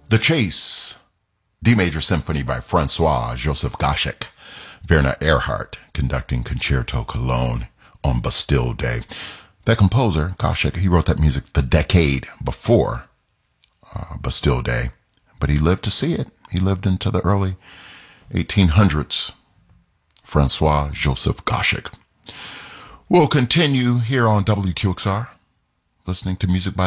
The Chase, D Major Symphony by Francois Joseph Goschek. Werner Erhardt conducting Concerto Cologne on Bastille Day. That composer, Goschek, he wrote that music the decade before Bastille Day, but he lived to see it. He lived into the early 1800s. Francois Joseph Goschek. We'll continue here on WQXR, listening to music by